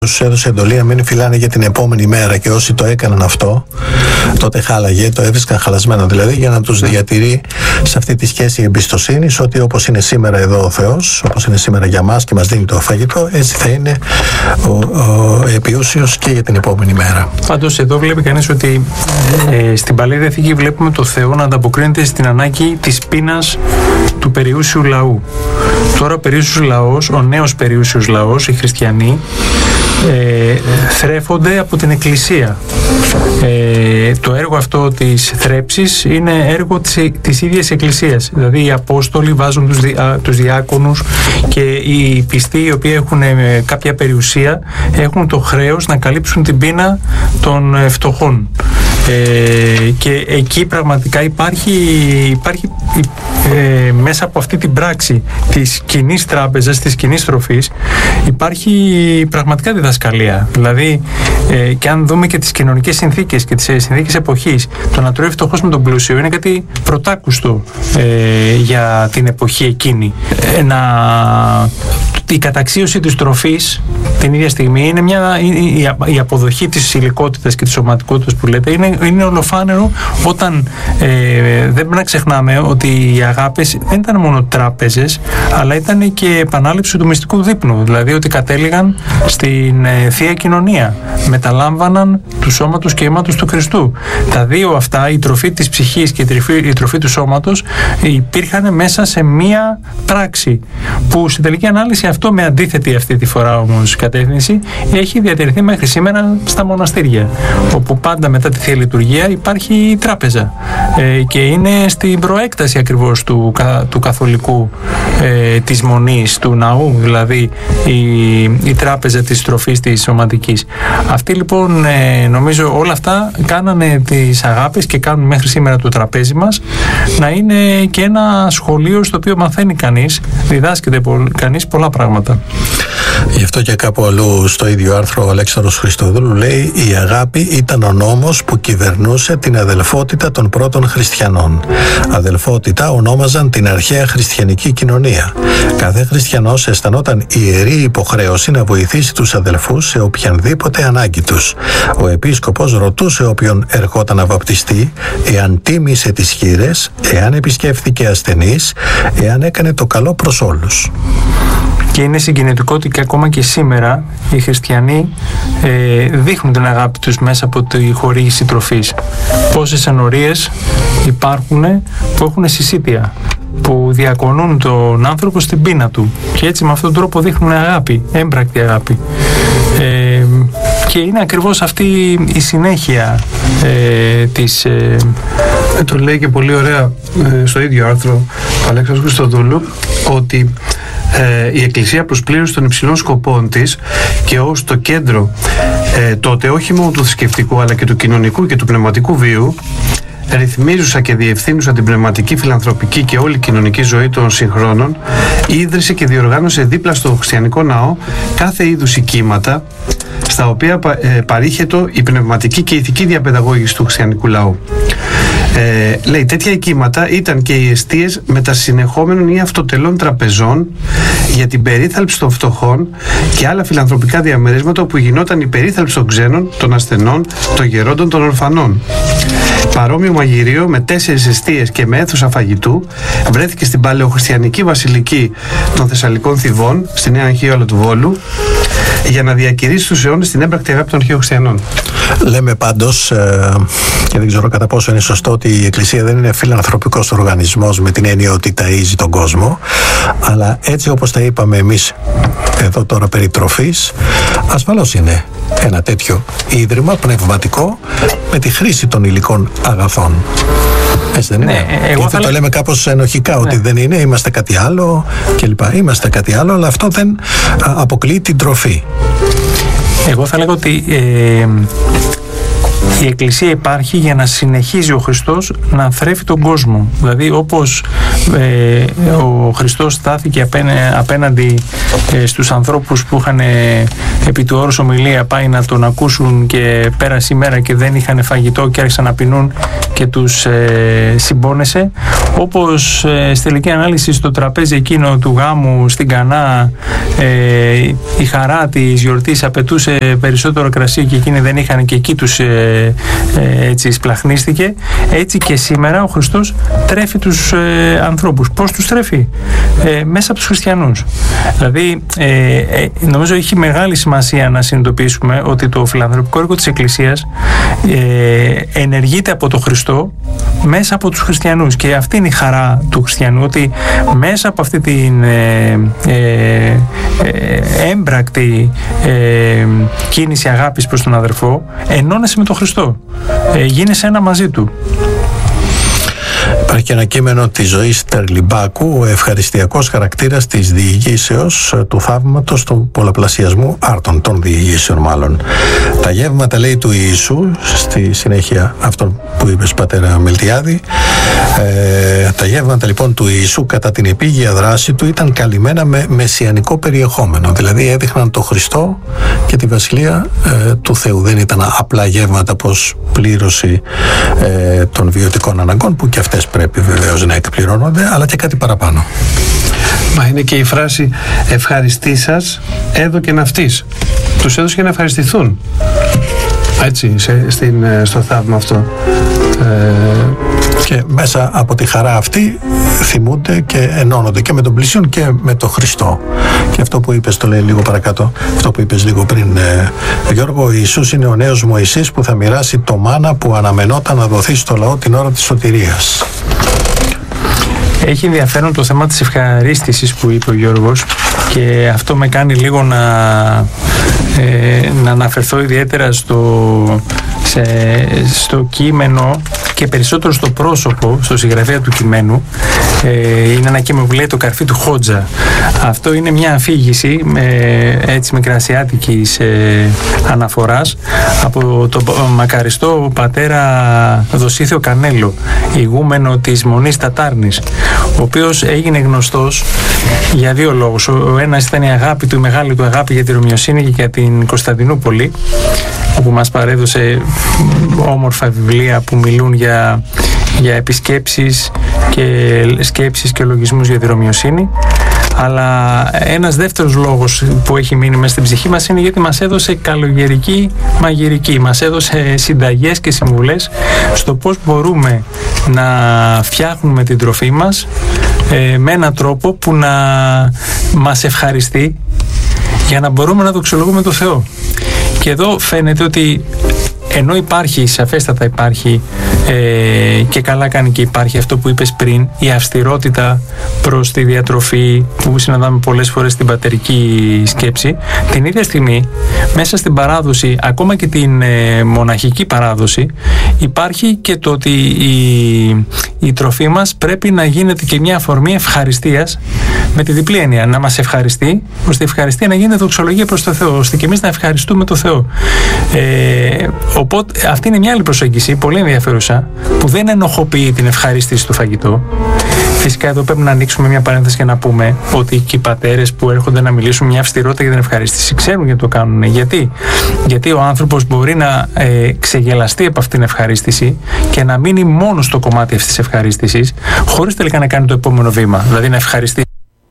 τους έδωσε εντολή να μην φυλάνε για την επόμενη μέρα, και όσοι το έκαναν αυτό, τότε χάλαγε, το έβρισκαν χαλασμένο δηλαδή, για να τους διατηρεί σε αυτή τη σχέση εμπιστοσύνης ότι όπως είναι σήμερα εδώ ο Θεός, όπως είναι σήμερα για μας και μας δίνει το φαγητό, έτσι θα είναι ο επιούσιος και για την επόμενη μέρα. Πάντως εδώ βλέπει κανείς ότι στην Παλαιά Διαθήκη βλέπουμε το Θεό να ανταποκρίνεται στην ανάγκη της πείνας του περιούσιου λαού. Τώρα ο περιούσιος λαός, ο νέος περιούσιος λαός, οι χριστιανοί, θρέφονται από την Εκκλησία. Το έργο αυτό της θρέψης είναι έργο της ίδιας Εκκλησίας. Δηλαδή οι Απόστολοι βάζουν τους διάκονους, και οι πιστοί οι οποίοι έχουν κάποια περιουσία έχουν το χρέος να καλύψουν την πείνα των φτωχών. Και εκεί πραγματικά υπάρχει μέσα από αυτή την πράξη της κοινής τράπεζας, της κοινής τροφής, υπάρχει πραγματικά διδασκαλία. Δηλαδή, και αν δούμε και τις κοινωνικές συνθήκες και τις συνθήκες εποχής, το να τρώει φτωχός με τον πλούσιο είναι κάτι πρωτάκουστο για την εποχή εκείνη. Η καταξίωση της τροφής την ίδια στιγμή είναι η αποδοχή της υλικότητας και της σωματικότητας που λέτε, είναι ολοφάνερο, όταν δεν πρέπει να ξεχνάμε ότι οι αγάπες δεν ήταν μόνο τράπεζες, αλλά ήταν και επανάληψη του μυστικού δείπνου, δηλαδή ότι κατέληγαν στην Θεία Κοινωνία, μεταλάμβαναν του σώματος και αίματος του Χριστού. Τα δύο αυτά, η τροφή της ψυχής και η τροφή του σώματος, υπήρχαν μέσα σε μία πράξη, που στην τελική ανάλυση αυτό, με αντίθετη αυτή τη φορά όμως κατεύθυνση, έχει διατηρηθεί μέχρι σήμερα στα μοναστήρια, όπου πάντα μετά τη Θεία Λειτουργία υπάρχει η τράπεζα, και είναι στην προέκταση ακριβώς του καθολικού, της μονής, του ναού, δηλαδή η τράπεζα της τροφής της σωματικής. Αυτοί λοιπόν, νομίζω όλα αυτά κάνανε τις αγάπες και κάνουν μέχρι σήμερα το τραπέζι μας να είναι και ένα σχολείο στο οποίο μαθαίνει κανείς, διδάσκεται κανείς πολλά πράγματα. Γι' αυτό και κάπου αλλού στο ίδιο άρθρο ο Αλέξανδρος Χριστοδούλου λέει: η αγάπη ήταν ο νόμος που κυβερνούσε την αδελφότητα των πρώτων χριστιανών. Αδελφότητα ονόμαζαν την αρχαία χριστιανική κοινωνία. Κάθε χριστιανός αισθανόταν ιερή υποχρέωση να βοηθήσει τους αδελφούς σε οποιανδήποτε ανάγκη τους. Ο επίσκοπος ρωτούσε όποιον ερχόταν να βαπτιστεί εάν τίμησε τις χήρες, εάν επισκέφθηκε ασθενείς, εάν έκανε το καλό προς όλους. Και είναι συγκινητικό ότι και ακόμα και σήμερα οι χριστιανοί δείχνουν την αγάπη τους μέσα από τη χορήγηση τροφής. Πόσες ενορίες υπάρχουν που έχουν συσίτια, που διακονούν τον άνθρωπο στην πείνα του, και έτσι με αυτόν τον τρόπο δείχνουν αγάπη, έμπρακτη αγάπη. Και είναι ακριβώς αυτή η συνέχεια της... Το λέει και πολύ ωραία στο ίδιο άρθρο ο Αλέξανδρος Χριστοδούλου, ότι η Εκκλησία προσπλήρωσε των υψηλών σκοπών της και ως το κέντρο τότε όχι μόνο του θρησκευτικού αλλά και του κοινωνικού και του πνευματικού βίου, ρυθμίζουσα και διευθύνουσα την πνευματική, φιλανθρωπική και όλη κοινωνική ζωή των συγχρόνων, ίδρυσε και διοργάνωσε δίπλα στο χριστιανικό ναό κάθε είδους οικήματα, στα οποία παρήχετο η πνευματική και ηθική διαπαιδαγώγηση του χριστιανικού λαού. Λέει, τέτοια οικήματα ήταν και οι εστίες μετασυνεχόμενων ή αυτοτελών τραπεζών για την περίθαλψη των φτωχών και άλλα φιλανθρωπικά διαμερίσματα όπου γινόταν η περίθαλψη των ξένων, των ασθενών, των γερόντων, των ορφανών. Παρόμοιο μαγειρίο με 4 εστίες και με αίθουσα φαγητού βρέθηκε στην παλαιοχριστιανική βασιλική των Θεσσαλικών Θηβών, στη Νέα Αγχίωλα του Βόλου, για να διακηρύσει στους αιώνες την έμπρακτη αγάπη των αρχαίων χριστιανών. Λέμε πάντως, και δεν ξέρω κατά πόσο είναι σωστό, ότι η Εκκλησία δεν είναι φιλανθρωπικός οργανισμός με την έννοια ότι ταΐζει τον κόσμο, αλλά έτσι όπως τα είπαμε εμείς εδώ τώρα περί τροφής, ασφαλώς είναι ένα τέτοιο ίδρυμα πνευματικό με τη χρήση των υλικών αγαθών. Έτσι δεν είναι? Γιατί το λέμε κάπως ενοχικά, ότι δεν είναι, είμαστε κάτι άλλο κλπ. Είμαστε κάτι άλλο, αλλά αυτό δεν αποκλείει την τροφή. Εγώ θα λέγω ότι η Εκκλησία υπάρχει για να συνεχίζει ο Χριστός να θρέφει τον κόσμο. Δηλαδή όπως ο Χριστός στάθηκε απέναντι στους ανθρώπους που είχαν επί του όρους ομιλία πάει να τον ακούσουν και πέρασε η μέρα και δεν είχαν φαγητό και άρχισαν να πεινούν και τους συμπόνεσε. Όπως στη τελική ανάλυση στο τραπέζι εκείνο του γάμου στην Κανά η χαρά της γιορτής απαιτούσε περισσότερο κρασί και εκείνοι δεν είχαν και εκεί τους έτσι σπλαχνίστηκε. Έτσι και σήμερα ο Χριστός τρέφει τους ανθρώπους. Πώς τους τρέφει? Μέσα από τους χριστιανούς. Δηλαδή νομίζω έχει μεγάλη σημασία να συνειδητοποιήσουμε ότι το φιλανθρωπικό έργο της Εκκλησίας ενεργείται από τον Χριστό μέσα από τους χριστιανούς, και αυτή είναι η χαρά του χριστιανού, ότι μέσα από αυτή την έμπρακτη κίνηση αγάπης προς τον αδερφό ενώνεσαι με τον Χριστό, γίνεσαι ένα μαζί του. Υπάρχει και ένα κείμενο της ζωής Τερλιμπάκου, ο ευχαριστιακός χαρακτήρας της διηγήσεως του θαύματος του πολλαπλασιασμού άρτων, των διηγήσεων μάλλον. Τα γεύματα, λέει, του Ιησού, στη συνέχεια αυτό που είπες, πατέρα Μιλτιάδη, τα γεύματα λοιπόν του Ιησού κατά την επίγεια δράση του ήταν καλυμμένα με μεσιανικό περιεχόμενο, δηλαδή έδειχναν το Χριστό και τη Βασιλεία του Θεού. Δεν ήταν απλά γεύματα πως πλήρωση των βιωτικών αναγκών, που και αυτές πρέπει βεβαίως να εκπληρώνονται, αλλά και κάτι παραπάνω. Μα είναι και η φράση «ευχαριστήσας έδωκεν αυτής». Τους έδωσε για να ευχαριστηθούν. Έτσι, στο θαύμα αυτό. Και μέσα από τη χαρά αυτή θυμούνται και ενώνονται και με τον πλησίον και με τον Χριστό. Και αυτό που είπες, το λέει λίγο παρακάτω, αυτό που είπες λίγο πριν, Γιώργο, ο Ιησούς είναι ο νέος Μωυσής που θα μοιράσει το μάνα που αναμενόταν να δοθεί στο λαό την ώρα της σωτηρίας. Έχει ενδιαφέρον το θέμα της ευχαρίστησης που είπε ο Γιώργος, και αυτό με κάνει λίγο να αναφερθώ ιδιαίτερα στο κείμενο και περισσότερο στο πρόσωπο, στο συγγραφέα του κειμένου. Είναι ένα κείμενο που λέει «Το καρφί του Χότζα». Αυτό είναι μια αφήγηση έτσι μικρασιάτικης αναφοράς από τον μακαριστό πατέρα Δοσίθεο Κανέλο, ηγούμενο της Μονής Τατάρνης, ο οποίος έγινε γνωστός για δύο λόγους. Ο ένας ήταν η αγάπη του, η μεγάλη του αγάπη για τη Ρωμιοσύνη και για την Κωνσταντινούπολη, όπου μας παρέδωσε όμορφα βιβλία που μιλούν για επισκέψεις και σκέψεις και λογισμούς για τη Ρωμιοσύνη. Αλλά ένας δεύτερος λόγος που έχει μείνει μέσα στην ψυχή μας είναι γιατί μας έδωσε καλογερική μαγειρική, μας έδωσε συνταγές και συμβουλές στο πώς μπορούμε να φτιάχνουμε την τροφή μας με έναν τρόπο που να μας ευχαριστεί, για να μπορούμε να δοξολογούμε το Θεό. Και εδώ φαίνεται ότι ενώ υπάρχει, σαφέστατα υπάρχει, και καλά κάνει και υπάρχει αυτό που είπες πριν, η αυστηρότητα προς τη διατροφή που συναντάμε πολλές φορές στην πατερική σκέψη, την ίδια στιγμή μέσα στην παράδοση, ακόμα και την μοναχική παράδοση, υπάρχει και το ότι η τροφή μας πρέπει να γίνεται και μια αφορμή ευχαριστίας, με τη διπλή έννοια, να μας ευχαριστεί, ώστε η ευχαριστία να γίνεται δοξολογία προς το Θεό, ώστε και εμείς να ευχαριστούμε το Θεό. Οπότε αυτή είναι μια άλλη προσέγγιση, πολύ ενδιαφέρουσα, που δεν ενοχοποιεί την ευχαρίστηση του φαγητού. Φυσικά εδώ πρέπει να ανοίξουμε μια παρένθεση και να πούμε ότι και οι πατέρες που έρχονται να μιλήσουν μια αυστηρότητα για την ευχαρίστηση ξέρουν γιατί το κάνουν. Γιατί ο άνθρωπος μπορεί να ξεγελαστεί από αυτήν την ευχαρίστηση και να μείνει μόνο στο κομμάτι αυτής της ευχαρίστησης, χωρίς τελικά να κάνει το επόμενο βήμα, δηλαδή να ευχαριστεί